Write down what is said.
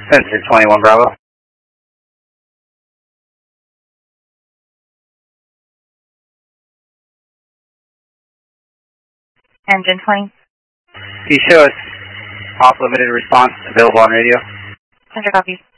Sensor 21 Bravo. Engine 20. Can you show us off limited response available on radio? 100 copies.